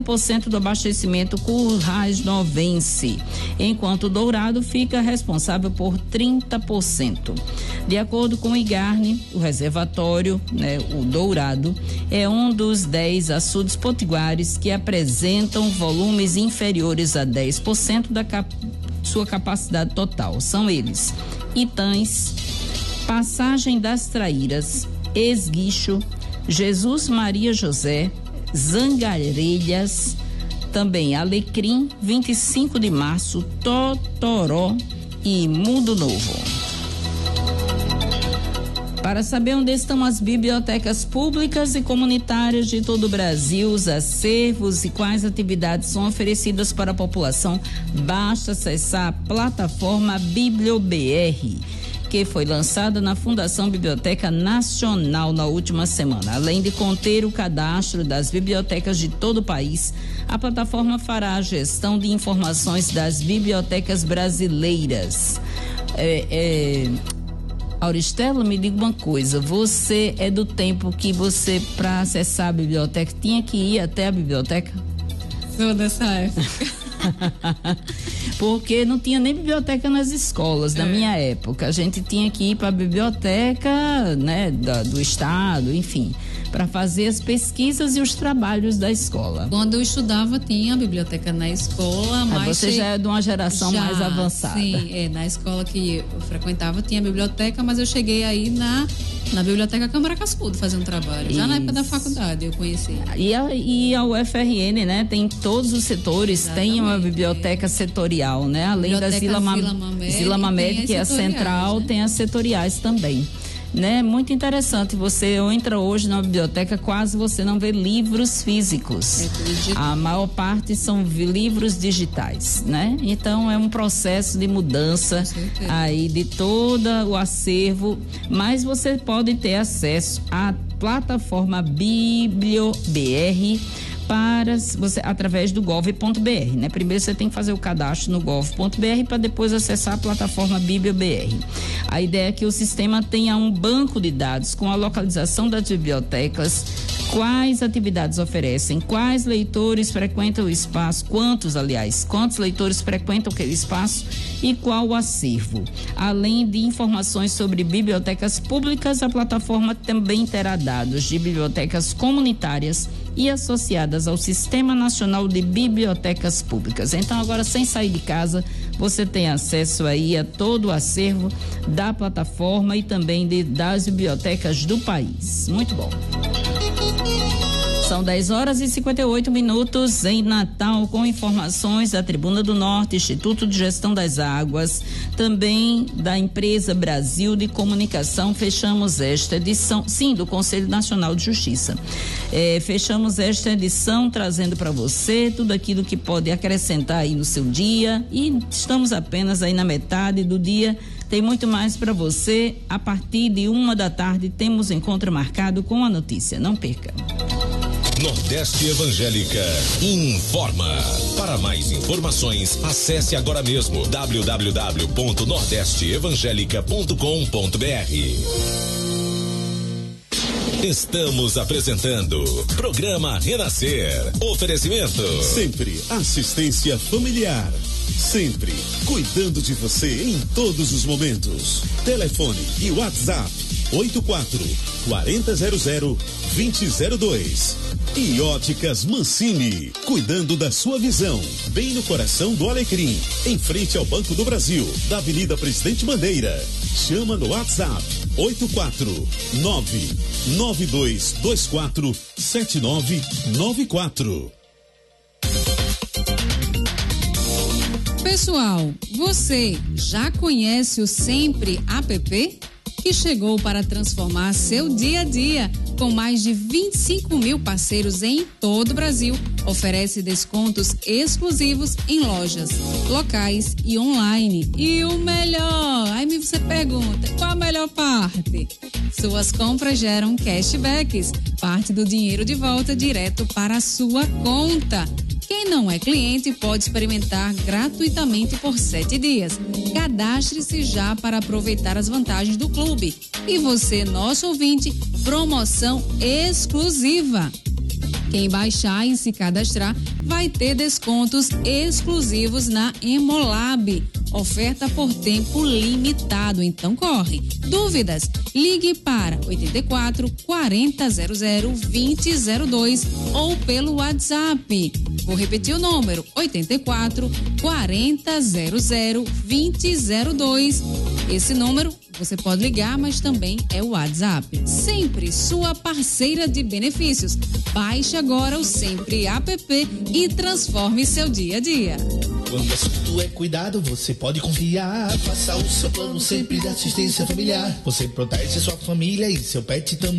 50% do abastecimento currais-novense, enquanto o Dourado fica responsável por 30%. De acordo com o IGARNE, o reservatório, o Dourado, é um dos 10 açudes potiguares que apresentam volumes inferiores a 10% da sua capacidade total. São eles: Itãs, Passagem das Traíras, Esguicho, Jesus Maria José, Zangarelhas, também Alecrim, 25 de Março, Totoró e Mundo Novo. Para saber onde estão as bibliotecas públicas e comunitárias de todo o Brasil, os acervos e quais atividades são oferecidas para a população, basta acessar a plataforma BiblioBR, que foi lançada na Fundação Biblioteca Nacional na última semana. Além de conter o cadastro das bibliotecas de todo o país, a plataforma fará a gestão de informações das bibliotecas brasileiras. Auristela, me diga uma coisa, você é do tempo que você, para acessar a biblioteca, tinha que ir até a biblioteca? Sou dessa época. Porque não tinha nem biblioteca nas escolas da minha época. A gente tinha que ir para a biblioteca, do estado, enfim, para fazer as pesquisas e os trabalhos da escola. Quando eu estudava tinha biblioteca na escola, mas você já é de uma geração mais avançada. Sim, na escola que eu frequentava tinha biblioteca, mas eu cheguei aí na biblioteca Câmara Cascudo fazer um trabalho. Já na época da faculdade eu conheci. E a UFRN, tem todos os setores. Exatamente. Tem uma biblioteca setorial, Além da Zila Mamed, que é a central, tem as setoriais também. Muito interessante. Você entra hoje na biblioteca, quase você não vê livros físicos. A maior parte são livros digitais, Então é um processo de mudança aí de todo o acervo, mas você pode ter acesso à plataforma BiblioBR através do gov.br, Primeiro você tem que fazer o cadastro no gov.br para depois acessar a plataforma BiblioBR. A ideia é que o sistema tenha um banco de dados com a localização das bibliotecas, quais atividades oferecem, quais leitores frequentam o espaço, quantos leitores frequentam aquele espaço e qual o acervo. Além de informações sobre bibliotecas públicas, a plataforma também terá dados de bibliotecas comunitárias e associadas ao Sistema Nacional de Bibliotecas Públicas. Então, agora, sem sair de casa, você tem acesso aí a todo o acervo da plataforma e também das bibliotecas do país. Muito bom. São 10h58 em Natal, com informações da Tribuna do Norte, Instituto de Gestão das Águas, também da Empresa Brasil de Comunicação. Fechamos esta edição, do Conselho Nacional de Justiça. Fechamos esta edição trazendo para você tudo aquilo que pode acrescentar aí no seu dia, e estamos apenas aí na metade do dia. Tem muito mais para você. A partir de 13h temos encontro marcado com a notícia. Não perca. Nordeste Evangélica informa. Para mais informações, acesse agora mesmo www.nordesteevangelica.com.br. Estamos apresentando Programa Renascer. Oferecimento. Sempre assistência familiar. Sempre cuidando de você em todos os momentos. Telefone e WhatsApp 84-4000-2002. E Óticas Mancini, cuidando da sua visão, bem no coração do Alecrim, em frente ao Banco do Brasil, da Avenida Presidente Bandeira. Chama no WhatsApp 849-9224-7994. Pessoal, você já conhece o Sempre App? Que chegou para transformar seu dia a dia. Com mais de 25 mil parceiros em todo o Brasil, oferece descontos exclusivos em lojas, locais e online. E o melhor, aí você pergunta, qual a melhor parte? Suas compras geram cashbacks, parte do dinheiro de volta direto para a sua conta. Quem não é cliente pode experimentar gratuitamente por 7 dias. Cadastre-se já para aproveitar as vantagens do clube. E você, nosso ouvinte, promoção exclusiva. Quem baixar e se cadastrar vai ter descontos exclusivos na Hemolab. Oferta por tempo limitado, então corre. Dúvidas? Ligue para 84 40 00 2002 ou pelo WhatsApp. Vou repetir o número: 84 40 00 2002. Esse número você pode ligar, mas também é o WhatsApp. Sempre sua parceira de benefícios. Baixe agora o Sempre app e transforme seu dia a dia. Quando o assunto é cuidado, você pode confiar. Faça o seu plano sempre de assistência familiar. Você protege sua família e seu pet também.